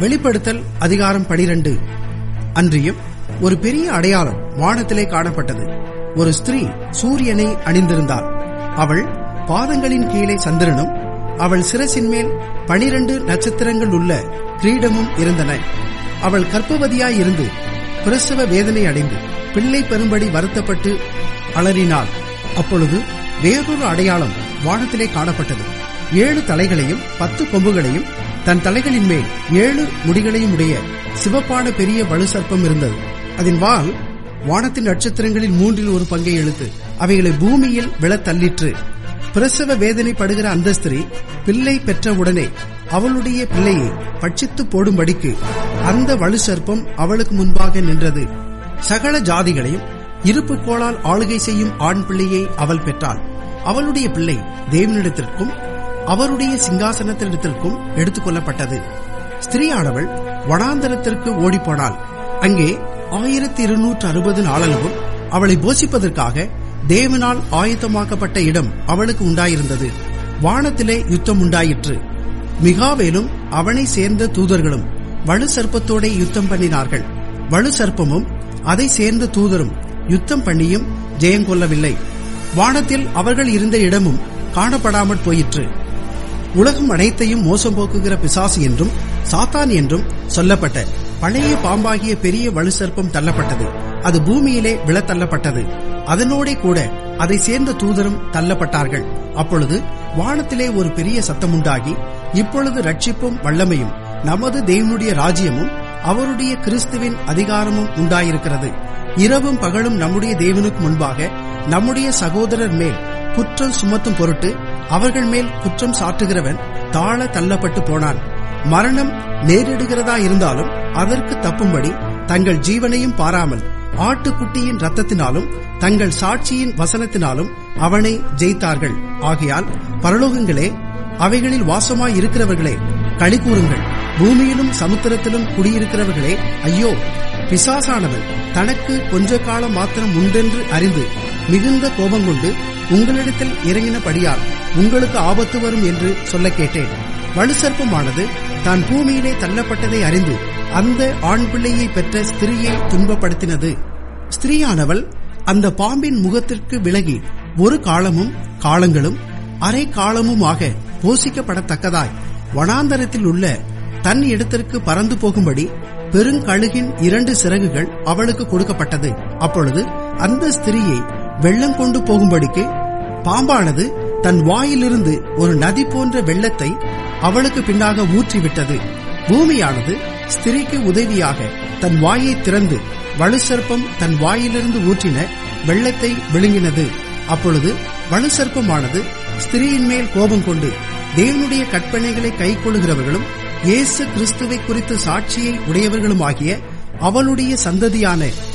வெளிப்படுத்தல் அதிகாரம் 12. அன்றியும் ஒரு பெரிய அடையாளம் வானத்திலே காணப்பட்டது. ஒரு ஸ்திரீ சூரியனை அணிந்திருந்தாள். அவள் பாதங்களின் கீழே சந்திரனும் அவள் சிரசின் மேல் 12 நட்சத்திரங்கள் உள்ள கிரீடமும் இருந்தன. அவள் கர்ப்பவதியாயிருந்து பிரசவ வேதனை அடைந்து பிள்ளை பெறும்படி வருத்தப்பட்டு அலறினாள். அப்பொழுது வேறொரு அடையாளம் வானத்திலே காணப்பட்டது. 7 தலைகளையும் 10 கொம்புகளையும் தன் தலைகளின் மேல் 7 முடிகளையும் உடைய சிவப்பான பெரிய வலுசர்ப்பம் இருந்தது. அதன் வால் வானத்தின் நட்சத்திரங்களில் 1/3 பங்கை இழுத்து அவைகளை பூமியில் விழத் தள்ளிற்று. பிரசவ வேதனைப்படுகிற அந்த ஸ்திரீ பிள்ளை பெற்றவுடனே அவளுடைய பிள்ளையை பட்சித்து போடும்படிக்கு அந்த வலுசர்ப்பம் அவளுக்கு முன்பாக நின்றது. சகல ஜாதிகளையும் இருப்பு கோளால் ஆளுகை செய்யும் ஆண் பிள்ளையை அவள் பெற்றாள். அவளுடைய பிள்ளை தேவனிடத்திற்கும் அவருடைய சிங்காசனத்தினிடத்திற்கும் எடுத்துக் கொள்ளப்பட்டது. ஸ்திரீயானவள் வனாந்தரத்திற்கு ஓடிப்போனாள். அங்கே 1260 நாளளவும் அவளை போஷிப்பதற்காக தேவனால் ஆயத்தமாக்கப்பட்ட இடம் அவளுக்கு உண்டாயிருந்தது. வானத்திலே யுத்தம் உண்டாயிற்று. மிகாவேலும் அவனை சேர்ந்த தூதர்களும் வலு சர்ப்பத்தோட யுத்தம் பண்ணினார்கள். வலு சர்ப்பமும் அதை சேர்ந்த தூதரும் யுத்தம் பண்ணியும் ஜெயங்கொள்ளவில்லை. வானத்தில் அவர்கள் இருந்த இடமும் காணப்படாமற் போயிற்று. உலகம் அனைத்தையும் மோசம் போக்குகிற பிசாசு என்றும் சாத்தான் என்றும் சொல்லப்பட்ட பழைய பாம்பாகிய பெரிய வலு சர்ப்பம் தள்ளப்பட்டது. அது பூமியிலே விழத்தள்ளப்பட்டது. அதனோடே கூட அதை சேர்ந்த தூதரும் தள்ளப்பட்டார்கள். அப்பொழுது வானத்திலே ஒரு பெரிய சத்தமுண்டாகி, இப்பொழுது ரட்சிப்பும் வல்லமையும் நமது தேவனுடைய ராஜ்யமும் அவருடைய கிறிஸ்துவின் அதிகாரமும் உண்டாயிருக்கிறது. இரவும் பகலும் நம்முடைய தேவனுக்கு முன்பாக நம்முடைய சகோதரர் மேல் குற்றம் சுமத்தும் பொருட்டு அவர்கள் மேல் குற்றம் சாட்டுகிறவன் தாழ தள்ளப்பட்டு போனான். மரணம் நேரிடுகிறதா இருந்தாலும் அதற்கு தப்பும்படி தங்கள் ஜீவனையும் பாராமல் ஆட்டுக்குட்டியின் இரத்தத்தினாலும் தங்கள் சாட்சியின் வசனத்தினாலும் அவனை ஜெயித்தார்கள். ஆகையால் பரலோகங்களே, அவைகளில் வாசமாய் இருக்கிறவர்களே, களி கூறுங்கள். பூமியிலும் சமுத்திரத்திலும் குடியிருக்கிறவர்களே, ஐயோ! பிசாசானவன் தனக்கு கொஞ்ச காலம் மாத்திரம் உண்டென்று அறிந்து மிகுந்த கோபம் கொண்டு உங்களிடத்தில் இறங்கினபடியால் உங்களுக்கு ஆபத்து வரும் என்று சொல்ல கேட்டேன். வலுசர்ப்பமானது தான் பூமியிலே தள்ளப்பட்டதை அறிந்து அந்த ஆண் பிள்ளையை பெற்ற ஸ்திரீயை துன்பப்படுத்தினது. ஸ்திரீயானவள் அந்த பாம்பின் முகத்திற்கு விலகி ஒரு காலமும் காலங்களும் அரை காலமுமாக போஷிக்கப்படத்தக்கதாய் வனாந்தரத்தில் உள்ள தன் இடத்திற்கு பறந்து போகும்படி பெருங்கழுகின் 2 சிறகுகள் அவளுக்கு கொடுக்கப்பட்டது. அப்பொழுது அந்த ஸ்திரீயை வெள்ளம் கொண்டு போகும்படிக்கு பாம்பானது தன் வாயிலிருந்து ஒரு நதி போன்ற வெள்ளத்தை அவளுக்கு பின்னாக ஊற்றிவிட்டது. பூமியானது ஸ்திரீக்கு உதவியாக தன் வாயை திறந்து வலுசர்ப்பம் தன் வாயிலிருந்து ஊற்றின வெள்ளத்தை விழுங்கினது. அப்பொழுது வலுசர்ப்பமானது ஸ்திரீயின் மேல் கோபம் கொண்டு தேவனுடைய கற்பனைகளை கைக்கொள்ளுகிறவர்களும் இயேசு கிறிஸ்துவை குறித்து சாட்சியை உடையவர்களுமாகிய அவளுடைய சந்ததியான